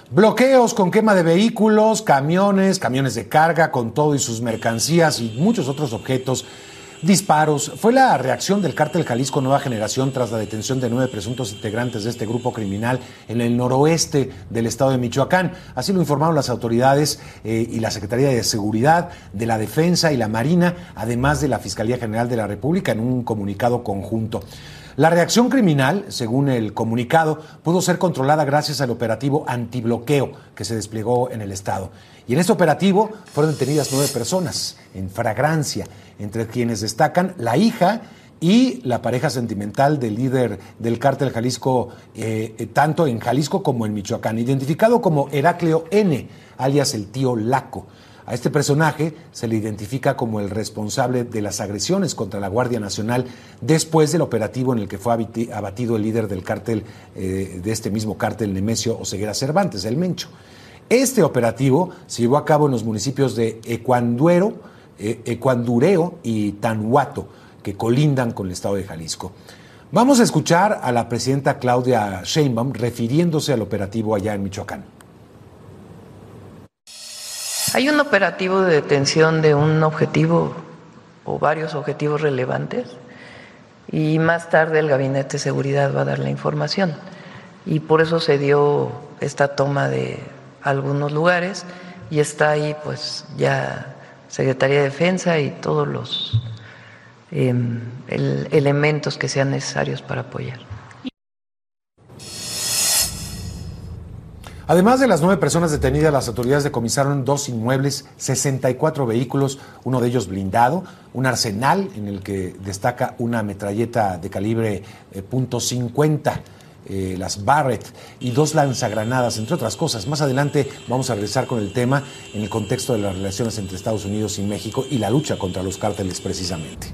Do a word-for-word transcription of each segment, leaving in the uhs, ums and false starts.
Bloqueos con quema de vehículos, camiones, camiones de carga con todo y sus mercancías y muchos otros objetos. Disparos. Fue la reacción del Cártel Jalisco Nueva Generación tras la detención de nueve presuntos integrantes de este grupo criminal en el noroeste del estado de Michoacán. Así lo informaron las autoridades eh, y la Secretaría de Seguridad, de la Defensa y la Marina, además de la Fiscalía General de la República en un comunicado conjunto. La reacción criminal, según el comunicado, pudo ser controlada gracias al operativo antibloqueo que se desplegó en el estado. Y en este operativo fueron detenidas nueve personas en flagrancia, entre quienes destacan la hija y la pareja sentimental del líder del Cártel Jalisco, eh, tanto en Jalisco como en Michoacán, identificado como Heraclio N., alias el tío Laco. A este personaje se le identifica como el responsable de las agresiones contra la Guardia Nacional después del operativo en el que fue abatido el líder del cártel, eh, de este mismo cártel, Nemesio Oseguera Cervantes, el Mencho. Este operativo se llevó a cabo en los municipios de Ecuanduero, eh, Ecuandureo y Tanhuato, que colindan con el estado de Jalisco. Vamos a escuchar a la presidenta Claudia Sheinbaum refiriéndose al operativo allá en Michoacán. Hay un operativo de detención de un objetivo o varios objetivos relevantes y más tarde el Gabinete de Seguridad va a dar la información y por eso se dio esta toma de algunos lugares y está ahí pues ya Secretaría de Defensa y todos los eh, el, elementos que sean necesarios para apoyar. Además de las nueve personas detenidas, las autoridades decomisaron dos inmuebles, sesenta y cuatro vehículos, uno de ellos blindado, un arsenal en el que destaca una metralleta de calibre eh, punto cincuenta, eh, las Barrett, y dos lanzagranadas, entre otras cosas. Más adelante vamos a regresar con el tema en el contexto de las relaciones entre Estados Unidos y México y la lucha contra los cárteles precisamente.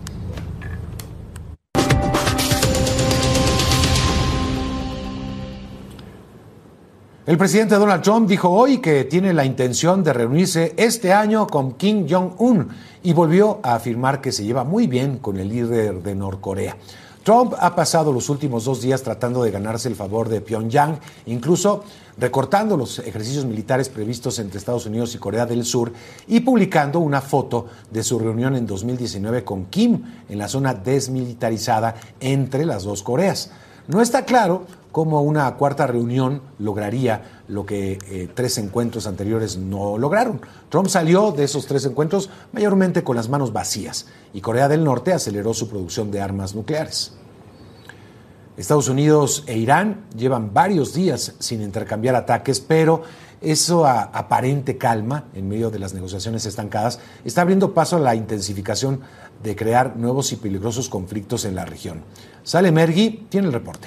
El presidente Donald Trump dijo hoy que tiene la intención de reunirse este año con Kim Jong-un y volvió a afirmar que se lleva muy bien con el líder de Norcorea. Trump ha pasado los últimos dos días tratando de ganarse el favor de Pyongyang, incluso recortando los ejercicios militares previstos entre Estados Unidos y Corea del Sur y publicando una foto de su reunión en dos mil diecinueve con Kim en la zona desmilitarizada entre las dos Coreas. No está claro cómo una cuarta reunión lograría lo que eh, tres encuentros anteriores no lograron. Trump salió de esos tres encuentros mayormente con las manos vacías y Corea del Norte aceleró su producción de armas nucleares. Estados Unidos e Irán llevan varios días sin intercambiar ataques, pero esa aparente calma en medio de las negociaciones estancadas está abriendo paso a la intensificación de crear nuevos y peligrosos conflictos en la región. Saleh Mergui tiene el reporte.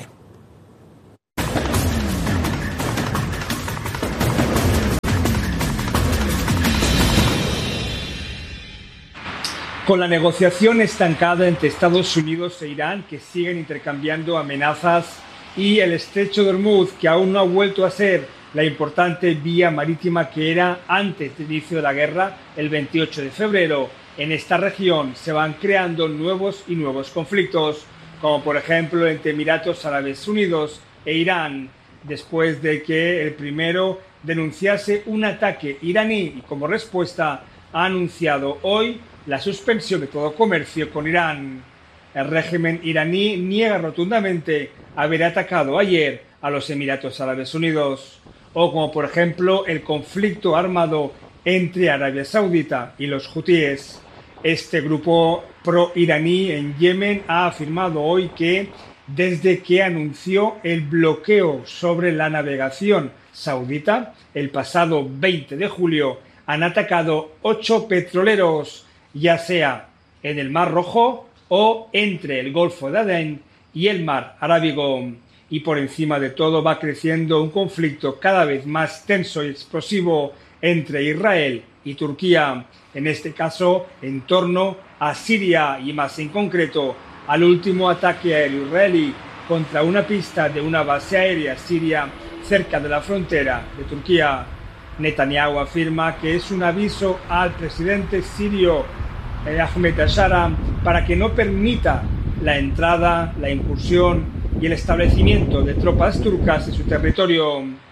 Con la negociación estancada entre Estados Unidos e Irán, que siguen intercambiando amenazas, y el estrecho de Hormuz, que aún no ha vuelto a ser la importante vía marítima que era antes del inicio de la guerra, el veintiocho de febrero, en esta región se van creando nuevos y nuevos conflictos, como por ejemplo entre Emiratos Árabes Unidos e Irán, después de que el primero denunciase un ataque iraní y como respuesta ha anunciado hoy la suspensión de todo comercio con Irán. El régimen iraní niega rotundamente haber atacado ayer a los Emiratos Árabes Unidos. O como por ejemplo el conflicto armado entre Arabia Saudita y los hutíes. Este grupo pro-iraní en Yemen ha afirmado hoy que desde que anunció el bloqueo sobre la navegación saudita el pasado veinte de julio han atacado ocho petroleros, ya sea en el Mar Rojo o entre el Golfo de Adén y el Mar Arábigo. Y por encima de todo va creciendo un conflicto cada vez más tenso y explosivo entre Israel y Turquía, en este caso en torno a Siria y más en concreto al último ataque aéreo israelí contra una pista de una base aérea siria cerca de la frontera de Turquía. Netanyahu afirma que es un aviso al presidente sirio Ahmed al-Shara para que no permita la entrada, la incursión y el establecimiento de tropas turcas en su territorio.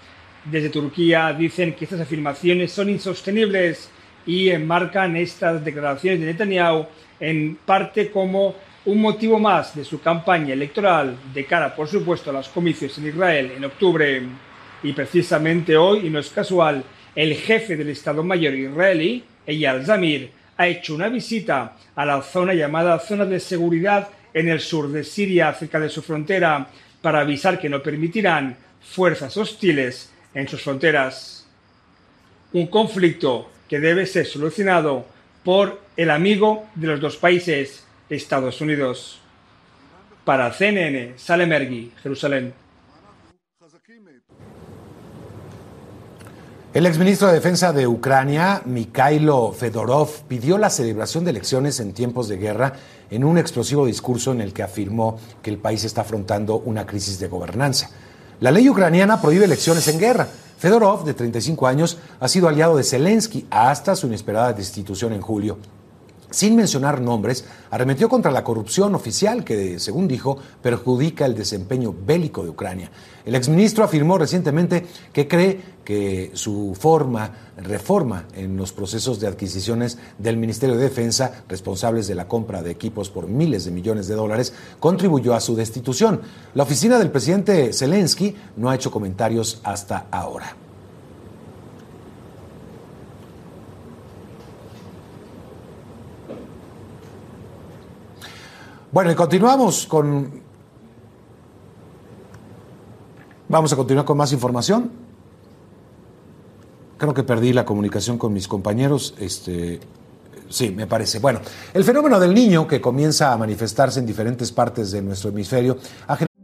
desde Turquía dicen que estas afirmaciones son insostenibles y enmarcan estas declaraciones de Netanyahu en parte como un motivo más de su campaña electoral de cara, por supuesto, a los comicios en Israel en octubre. Y precisamente hoy, y no es casual, el jefe del Estado Mayor israelí, Eyal Zamir, ha hecho una visita a la zona llamada Zona de Seguridad en el sur de Siria, cerca de su frontera, para avisar que no permitirán fuerzas hostiles en sus fronteras. Un conflicto que debe ser solucionado por el amigo de los dos países, Estados Unidos. Para C N N, Salem Ergi, Jerusalén. El exministro de Defensa de Ucrania, Mikhailo Fedorov, pidió la celebración de elecciones en tiempos de guerra en un explosivo discurso en el que afirmó que el país está afrontando una crisis de gobernanza. La ley ucraniana prohíbe elecciones en guerra. Fedorov, de treinta y cinco años, ha sido aliado de Zelensky hasta su inesperada destitución en julio. Sin mencionar nombres, arremetió contra la corrupción oficial que, según dijo, perjudica el desempeño bélico de Ucrania. El exministro afirmó recientemente que cree que su forma, reforma en los procesos de adquisiciones del Ministerio de Defensa, responsables de la compra de equipos por miles de millones de dólares, contribuyó a su destitución. La oficina del presidente Zelensky no ha hecho comentarios hasta ahora. Bueno, y continuamos con... Vamos a continuar con más información. Creo que perdí la comunicación con mis compañeros. Este, sí, me parece. Bueno, el fenómeno del niño, que comienza a manifestarse en diferentes partes de nuestro hemisferio, ha